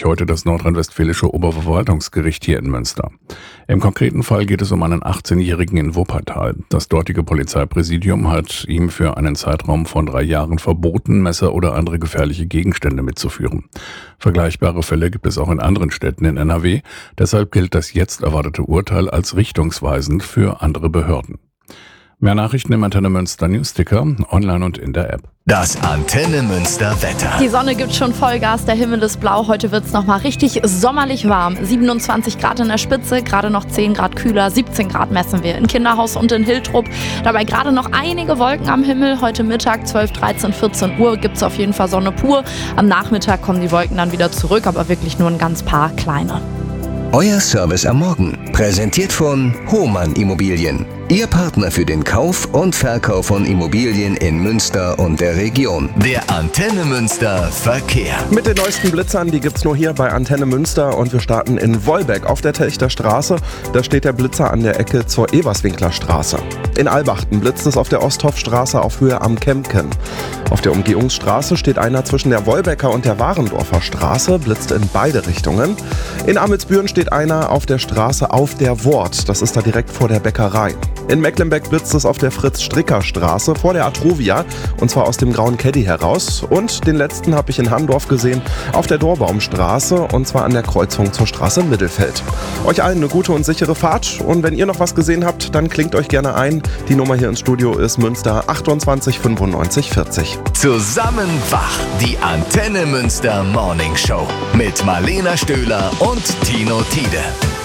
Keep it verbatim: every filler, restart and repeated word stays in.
sich heute das nordrhein-westfälische Oberverwaltungsgericht hier in Münster. Im konkreten Fall geht es um einen achtzehnjährigen in Wuppertal. Das dortige Polizeipräsidium hat ihm für einen Zeitraum von drei Jahren verboten, Messer oder andere gefährliche Gegenstände mitzuführen. Vergleichbare Fälle gibt es auch in anderen Städten in N R W. Deshalb gilt das jetzt erwartete Urteil als richtungsweisend für andere Behörden. Mehr Nachrichten im Antenne Münster Newsticker, online und in der App. Das Antenne Münster Wetter. Die Sonne gibt schon Vollgas, der Himmel ist blau. Heute wird es nochmal richtig sommerlich warm. siebenundzwanzig Grad in der Spitze, gerade noch zehn Grad kühler. siebzehn Grad messen wir in Kinderhaus und in Hiltrup. Dabei gerade noch einige Wolken am Himmel. Heute Mittag zwölf, dreizehn, vierzehn Uhr gibt es auf jeden Fall Sonne pur. Am Nachmittag kommen die Wolken dann wieder zurück, aber wirklich nur ein ganz paar kleine. Euer Service am Morgen. Präsentiert von Hohmann Immobilien. Ihr Partner für den Kauf und Verkauf von Immobilien in Münster und der Region. Der Antenne Münster Verkehr. Mit den neuesten Blitzern, die gibt's nur hier bei Antenne Münster und wir starten in Wolbeck auf der Telchter Straße. Da steht der Blitzer an der Ecke zur Eberswinkler Straße. In Albachten blitzt es auf der Osthoffstraße auf Höhe am Kempken. Auf der Umgehungsstraße steht einer zwischen der Wolbecker und der Warendorfer Straße, blitzt in beide Richtungen. In Amelsbüren steht einer auf der Straße auf der Wort, das ist da direkt vor der Bäckerei. In Mecklenbeck blitzt es auf der Fritz-Stricker-Straße vor der Atrovia und zwar aus dem grauen Caddy heraus. Und den letzten habe ich in Handorf gesehen auf der Dorbaumstraße und zwar an der Kreuzung zur Straße Mittelfeld. Euch allen eine gute und sichere Fahrt und wenn ihr noch was gesehen habt, dann klingt euch gerne ein. Die Nummer hier ins Studio ist Münster achtundzwanzig fünfundneunzig vierzig. Zusammen wach, die Antenne Münster Morning Show mit Marlena Stöhler und Tino Tiede.